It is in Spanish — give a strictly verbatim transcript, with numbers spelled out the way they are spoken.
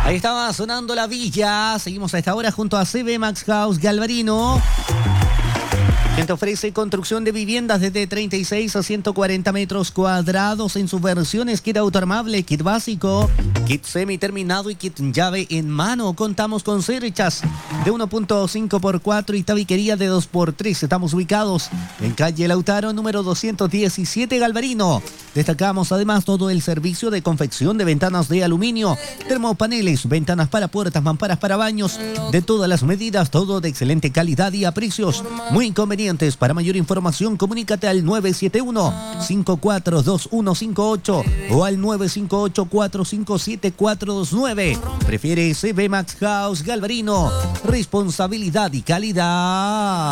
Ahí estaba sonando La Villa. Seguimos a esta hora junto a C B Max House Galvarino, quien te ofrece construcción de viviendas desde treinta y seis a ciento cuarenta metros cuadrados en sus versiones: kit autoarmable, kit básico, kit semi-terminado y kit llave en mano. Contamos con cerchas de uno punto cinco por cuatro y tabiquería de dos por tres. Estamos ubicados en calle Lautaro, número doscientos diecisiete, Galvarino. Destacamos además todo el servicio de confección de ventanas de aluminio, termopaneles, ventanas para puertas, mamparas para baños, de todas las medidas, todo de excelente calidad y a precios muy inconvenientes. Para mayor información, comunícate al nueve siete uno, cinco cuatro dos uno cinco ocho o al nueve cinco ocho, cuatro cinco siete, cuatro dos nueve. Prefiere C B Max House Galvarino. Responsabilidad y calidad.